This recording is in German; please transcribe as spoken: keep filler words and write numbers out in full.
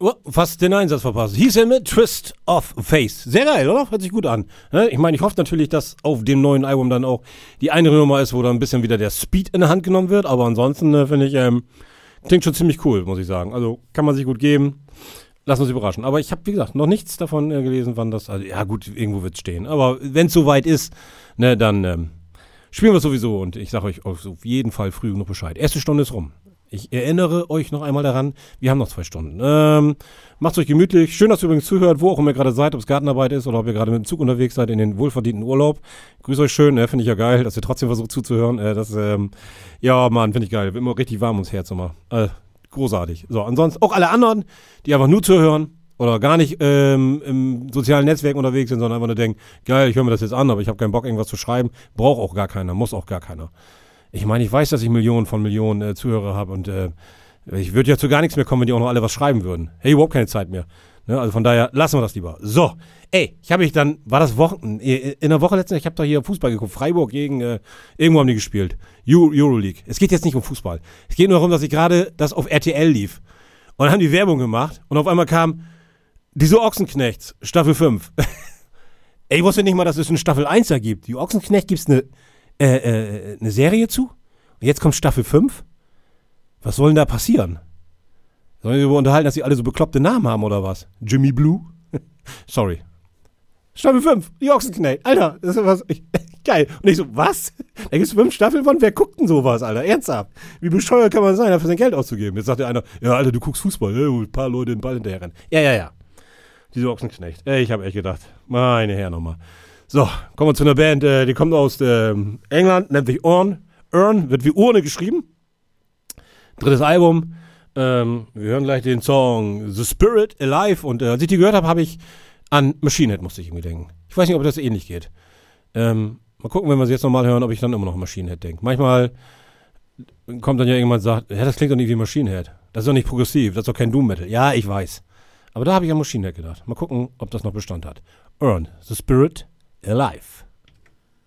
Oh, fast den Einsatz verpasst. Hieß er mit Twist of Face. Sehr geil, oder? Hört sich gut an. Ich meine, ich hoffe natürlich, dass auf dem neuen Album dann auch die eine Nummer ist, wo dann ein bisschen wieder der Speed in der Hand genommen wird. Aber ansonsten äh, finde ich, ähm, klingt schon ziemlich cool, muss ich sagen. Also kann man sich gut geben. Lass uns überraschen. Aber ich habe, wie gesagt, noch nichts davon äh, gelesen, wann das, also ja gut, irgendwo wird es stehen. Aber wenn es soweit ist, ne, dann ähm, spielen wir es sowieso. Und ich sage euch auf jeden Fall früh genug Bescheid. Erste Stunde ist rum. Ich erinnere euch noch einmal daran, wir haben noch zwei Stunden. Ähm, macht's euch gemütlich. Schön, dass ihr übrigens zuhört, wo auch immer ihr gerade seid, ob es Gartenarbeit ist oder ob ihr gerade mit dem Zug unterwegs seid in den wohlverdienten Urlaub. Grüß euch schön, ne? Finde ich ja geil, dass ihr trotzdem versucht zuzuhören. Äh, das, ähm, ja, Mann, finde ich geil. Wird immer richtig warm ums Herz immer. Äh, großartig. So, ansonsten auch alle anderen, die einfach nur zuhören oder gar nicht ähm, im sozialen Netzwerk unterwegs sind, sondern einfach nur denken, geil, ich höre mir das jetzt an, aber ich habe keinen Bock, irgendwas zu schreiben. Braucht auch gar keiner, muss auch gar keiner. Ich meine, ich weiß, dass ich Millionen von Millionen äh, Zuhörer habe und äh, ich würde ja zu gar nichts mehr kommen, wenn die auch noch alle was schreiben würden. Hey, überhaupt keine Zeit mehr. Ne? Also von daher, lassen wir das lieber. So, ey, ich habe mich dann, war das Wochen, in der Woche letztens, ich habe da hier Fußball geguckt, Freiburg gegen, äh, irgendwo haben die gespielt. Euro, Euroleague. Es geht jetzt nicht um Fußball. Es geht nur darum, dass ich gerade das auf R T L lief. Und dann haben die Werbung gemacht und auf einmal kam diese Ochsenknechts, Staffel fünf. Ey, ich wusste nicht mal, dass es eine Staffel eins da gibt. Die Ochsenknecht gibt's eine Äh, äh, eine Serie zu? Und jetzt kommt Staffel fünf? Was soll denn da passieren? Sollen wir darüber unterhalten, dass sie alle so bekloppte Namen haben oder was? Jimmy Blue? Sorry. Staffel fünf, die Ochsenknecht. Alter, das ist was. Ich, geil. Und ich so, was? Da gibt's fünf Staffeln von? Wer guckt denn sowas, Alter? Ernsthaft? Wie bescheuert kann man sein, dafür sein Geld auszugeben? Jetzt sagt der einer, ja, Alter, du guckst Fußball. Ja, ein paar Leute den Ball hinterher rennen. Ja, ja, ja. Diese Ochsenknecht. Ich habe echt gedacht, meine Herren nochmal. So, kommen wir zu einer Band, äh, die kommt aus äh, England, nennt sich Urn. Urn, wird wie Urne geschrieben. Drittes Album. Ähm, wir hören gleich den Song The Spirit Alive und äh, als ich die gehört habe, habe ich an Machine Head musste ich irgendwie denken. Ich weiß nicht, ob das ähnlich geht. Ähm, mal gucken, wenn wir sie jetzt nochmal hören, ob ich dann immer noch an Machine Head denke. Manchmal kommt dann ja irgendjemand und sagt, ja, das klingt doch nicht wie Machine Head. Das ist doch nicht progressiv, das ist doch kein Doom Metal. Ja, ich weiß. Aber da habe ich an Machine Head gedacht. Mal gucken, ob das noch Bestand hat. Urn, The Spirit Alive.